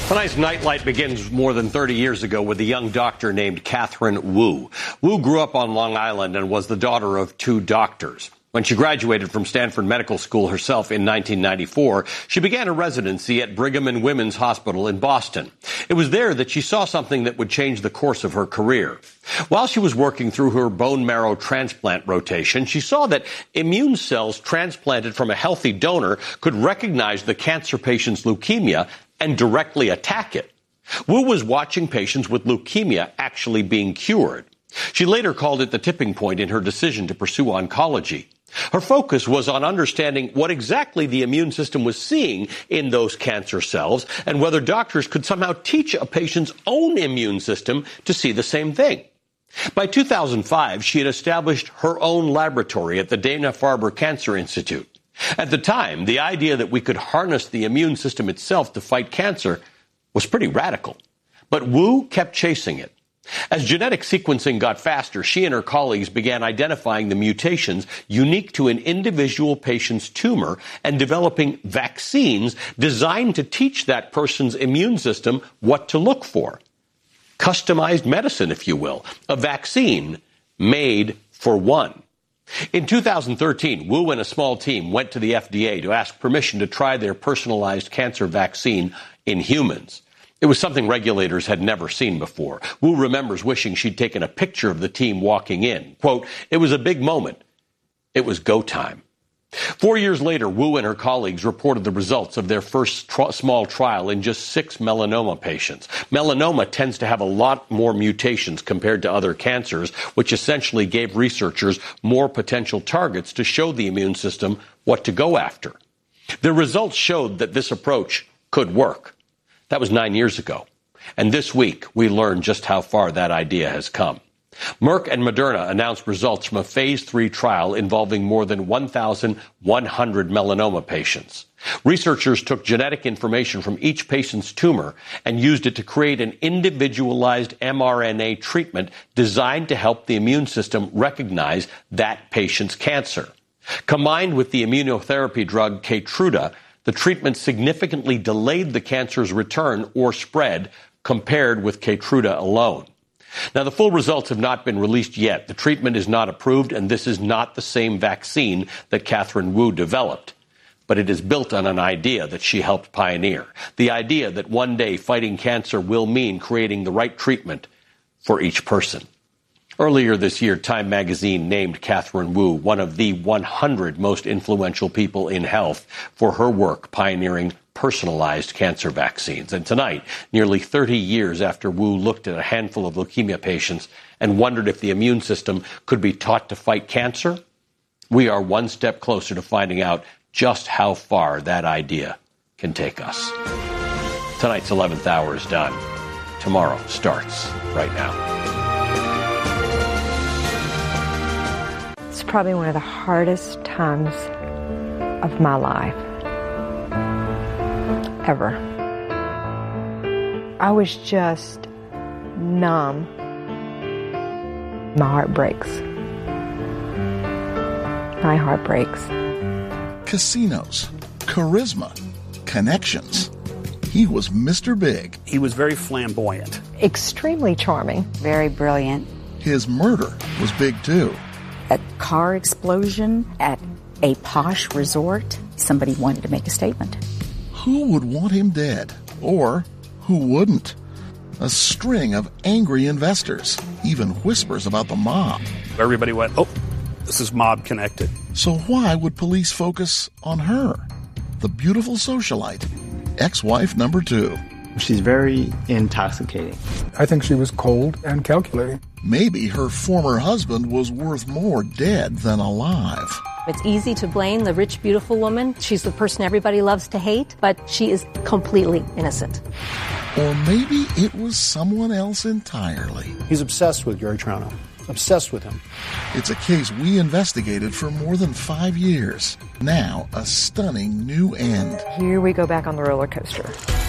Tonight's Nightlight begins more than 30 years ago with a young doctor named Catherine Wu. Wu grew up on Long Island and was the daughter of two doctors. When she graduated from Stanford Medical School herself in 1994, she began a residency at Brigham and Women's Hospital in Boston. It was there that she saw something that would change the course of her career. While she was working through her bone marrow transplant rotation, she saw that immune cells transplanted from a healthy donor could recognize the cancer patient's leukemia and directly attack it. Wu was watching patients with leukemia actually being cured. She later called it the tipping point in her decision to pursue oncology. Her focus was on understanding what exactly the immune system was seeing in those cancer cells and whether doctors could somehow teach a patient's own immune system to see the same thing. By 2005, she had established her own laboratory at the Dana-Farber Cancer Institute. At the time, the idea that we could harness the immune system itself to fight cancer was pretty radical. But Wu kept chasing it. As genetic sequencing got faster, she and her colleagues began identifying the mutations unique to an individual patient's tumor and developing vaccines designed to teach that person's immune system what to look for. Customized medicine, if you will, a vaccine made for one. In 2013, Wu and a small team went to the FDA to ask permission to try their personalized cancer vaccine in humans. It was something regulators had never seen before. Wu remembers wishing she'd taken a picture of the team walking in. Quote, "It was a big moment. It was go time." 4 years later, Wu and her colleagues reported the results of their first small trial in just 6 melanoma patients. Melanoma tends to have a lot more mutations compared to other cancers, which essentially gave researchers more potential targets to show the immune system what to go after. The results showed that this approach could work. That was 9 years ago. And this week, we learned just how far that idea has come. Merck and Moderna announced results from a phase 3 trial involving more than 1,100 melanoma patients. Researchers took genetic information from each patient's tumor and used it to create an individualized mRNA treatment designed to help the immune system recognize that patient's cancer. Combined with the immunotherapy drug Keytruda, the treatment significantly delayed the cancer's return or spread compared with Keytruda alone. Now, the full results have not been released yet. The treatment is not approved, and this is not the same vaccine that Catherine Wu developed. But it is built on an idea that she helped pioneer. The idea that one day fighting cancer will mean creating the right treatment for each person. Earlier this year, Time magazine named Catherine Wu one of the 100 most influential people in health for her work pioneering personalized cancer vaccines. And tonight, nearly 30 years after Wu looked at a handful of leukemia patients and wondered if the immune system could be taught to fight cancer, we are one step closer to finding out just how far that idea can take us. Tonight's 11th hour is done. Tomorrow starts right now. It's probably one of the hardest times of my life. Ever. I was just numb. My heart breaks. My heart breaks. Casinos, charisma, connections. He was Mr. Big. He was very flamboyant. Extremely charming. Very brilliant. His murder was big too. A car explosion at a posh resort. Somebody wanted to make a statement. Who would want him dead? Or who wouldn't? A string of angry investors, even whispers about the mob. Everybody went, oh, this is mob connected. So why would police focus on her? The beautiful socialite, ex-wife number 2. She's very intoxicating. I think she was cold and calculating. Maybe her former husband was worth more dead than alive. It's easy to blame the rich, beautiful woman. She's the person everybody loves to hate, but she is completely innocent. Or maybe it was someone else entirely. He's obsessed with Gary Trano. Obsessed with him. It's a case we investigated for more than 5 years. Now, a stunning new end. Here we go back on the roller coaster.